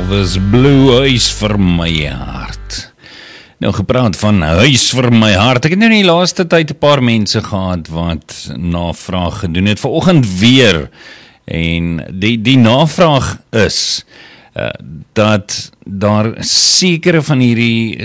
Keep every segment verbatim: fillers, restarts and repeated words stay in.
Elvis Blue, Huis vir my hart. Nou gepraat van Huis vir my hart, ek het nou in die laaste tyd 'n paar mense gehad wat navraag gedoen het, vanoggend weer, en die, die navraag is, uh, dat daar sekere van hierdie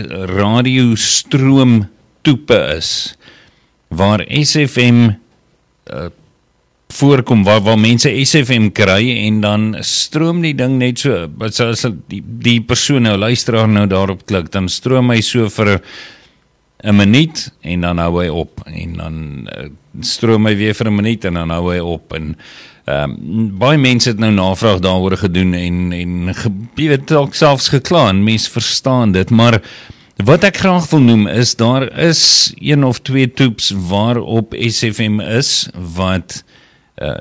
radiostroomtoepe is, waar S F M uh, voorkom, waar, waar mense S F M kry, en dan stroom die ding net so, as, as die, die persoon nou, luisteraar nou daarop klik, dan stroom hy so vir een minuut, en dan hou hy op, en dan uh, stroom hy weer vir een minuut, en dan hou hy op, en um, baie mense het nou navraag daaroor gedoen, en, en jy weet ook selfs gekla, en mense verstaan dit, maar wat ek graag wil noem is, daar is een of twee toeps waarop S F M is, wat Uh,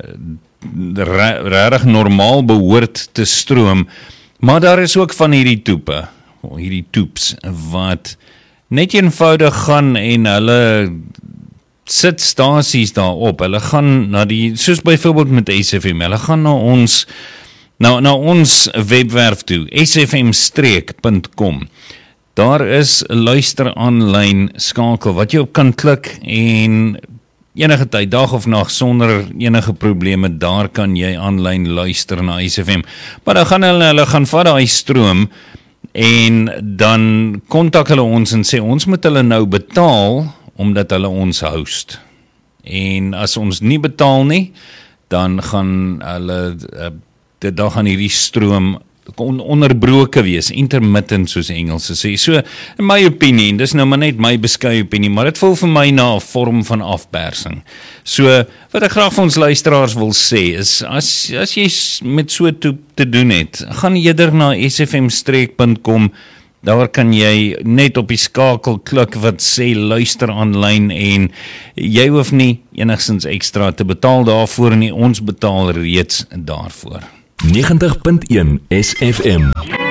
regtig normaal behoort te stroom, maar daar is ook van hierdie toepe, hierdie toeps, wat net eenvoudig gaan en hulle sit stasies daarop, hulle gaan na die, soos byvoorbeeld met S F M, hulle gaan na ons, na, na ons webwerf toe, s f m streek punt com, daar is 'n luister aanlyn skakel, wat jy op kan klik, en enige tyd, dag of nag, sonder enige probleme, daar kan jy aanlyn luister na S F M. Maar dan gaan hulle, hulle gaan vat daai stroom, en dan kontak hulle ons en sê, ons moet hulle nou betaal, omdat hulle ons host. En as ons nie betaal nie, dan gaan hulle, dan gaan hierdie stroom on, onderbroke wees, intermittent soos Engelse sê. So, in my opinie, dis nou maar net my beskeie opinie, maar dit voel vir my na 'n vorm van afpersing. So, wat ek graag vir ons luisteraars wil sê, is, as, as jy met so toe te doen het, gaan eerder na s f m streek punt com, daar kan jy net op die skakel klik wat sê luister aanlyn, en jy hoef nie enigstens ekstra te betaal daarvoor nie, ons betaal reeds daarvoor. negentig punt een S F M